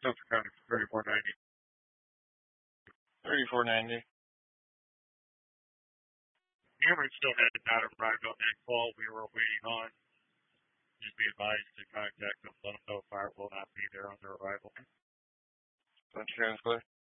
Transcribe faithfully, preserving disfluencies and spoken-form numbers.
Suffolk County, thirty-four ninety. thirty-four ninety. Cameron still had not arrived on that call we were waiting on. Just be advised to contact them, let them know fire will not be there on their arrival. Sunshine Clay.